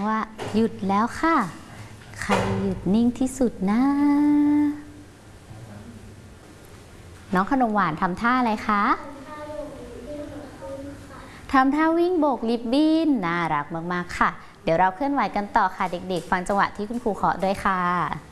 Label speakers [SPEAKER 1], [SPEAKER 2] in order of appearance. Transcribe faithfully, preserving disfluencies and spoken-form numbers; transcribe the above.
[SPEAKER 1] ว่าหยุดแล้วค่ะใครหยุดนิ่งที่สุดนะน้องขนมหวานทำท่าอะไรคะทำท่าวิ่งโบกริบบิ้นน่ารักมากๆค่ะเดี๋ยวเราเคลื่อนไหวกันต่อค่ะเด็กๆฟังจังหวะที่คุณครูเคาะด้วยค่ะ